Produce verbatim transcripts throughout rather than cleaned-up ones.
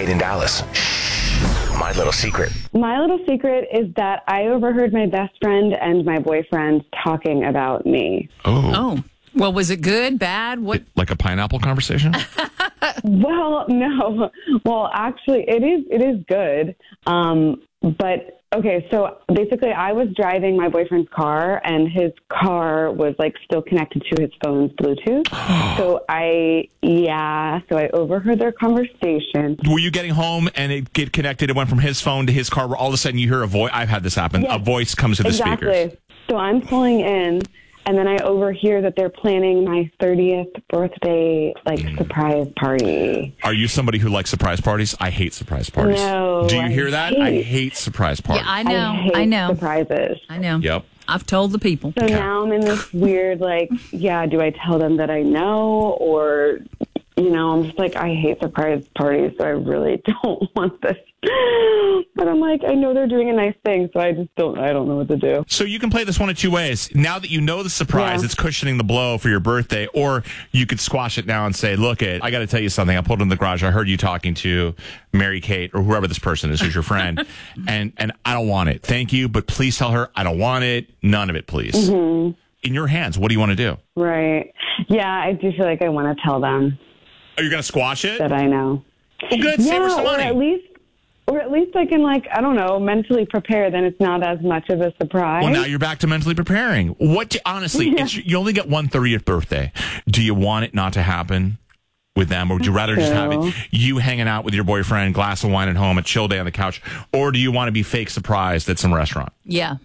Kincaid in Dallas. My little secret. My little secret is that I overheard my best friend and my boyfriend talking about me. Oh. Oh. Well, was it good, bad? What? Like a pineapple conversation? Well, no. Well, actually, it is it is good. Um, but, okay, so basically I was driving my boyfriend's car, and his car was, like, still connected to his phone's Bluetooth. so I, yeah, so I overheard their conversation. Were you getting home and it get connected? It went from his phone to his car where all of a sudden you hear a voice. I've had this happen. Yes, a voice comes to the exactly. speakers. So I'm pulling in, and then I overhear that they're planning my thirtieth birthday, like, surprise party. Are you somebody who likes surprise parties? I hate surprise parties. No, Do you I hear that? hate- I hate surprise parties. Yeah, I know. I hate I know. surprises. I know. Yep. I've told the people. So now I'm in this weird, like, yeah, do I tell them that I know, or, you know, I'm just like, I hate surprise parties, so I really don't want this. But I'm like, I know they're doing a nice thing, so I just don't, I don't know what to do. So you can play this one of two ways. Now that you know the surprise, Yeah. it's cushioning the blow for your birthday, or you could squash it now and say, look, it, I got to tell you something. I pulled in the garage. I heard you talking to Mary Kate or whoever this person is who's your friend, and, and I don't want it. Thank you, but please tell her I don't want it. None of it, please. Mm-hmm. In your hands. What do you want to do? Right. Yeah, I do feel like I want to tell them Are you going to squash it? that I know. Well, good. Save her Yeah, some or money. at least, or at least I can, like, I don't know, mentally prepare. Then it's not as much of a surprise. Well, now you're back to mentally preparing. What? Do, honestly, Yeah. it's, you only get one thirtieth birthday. Do you want it not to happen with them, or would you rather just have True. it you hanging out with your boyfriend, glass of wine at home, a chill day on the couch, or do you want to be fake surprised at some restaurant? Yeah.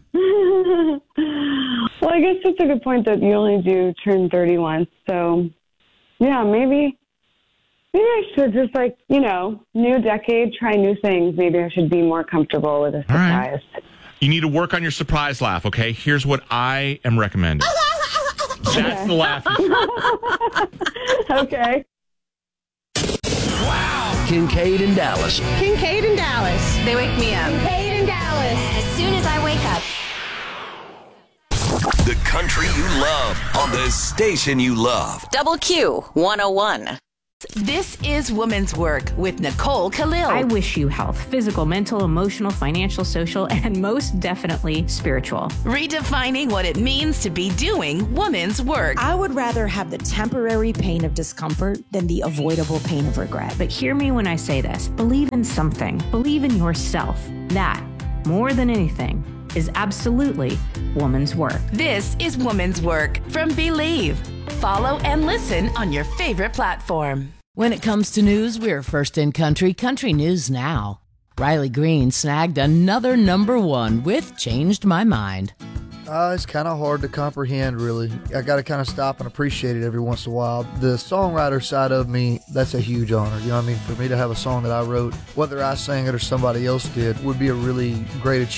Well, I guess that's a good point that you only do turn thirty once. So, yeah, maybe, maybe I should just, like, you know, new decade, try new things. Maybe I should be more comfortable with a All right. surprise. You need to work on your surprise laugh, okay? Here's what I am recommending. That's the laugh. Okay. Kincaid in Dallas. Kincaid in Dallas. They wake me up. Kincaid in Dallas. As soon as I wake up. The country you love on the station you love. Double Q one oh one. This is Women's Work with Nicole Khalil. I wish you health, physical, mental, emotional, financial, social, and most definitely spiritual. Redefining what it means to be doing women's work. I would rather have the temporary pain of discomfort than the avoidable pain of regret. But hear me when I say this. Believe in something. Believe in yourself. That, more than anything, is absolutely woman's work. This is Women's Work from Believe. Follow and listen on your favorite platform. When it comes to news, we're first in country, Country News Now. Riley Green snagged another number one with Changed My Mind. Uh, it's kind of hard to comprehend, really. I got to kind of stop and appreciate it every once in a while. The songwriter side of me, that's a huge honor. You know what I mean? For me to have a song that I wrote, whether I sang it or somebody else did, would be a really great achievement.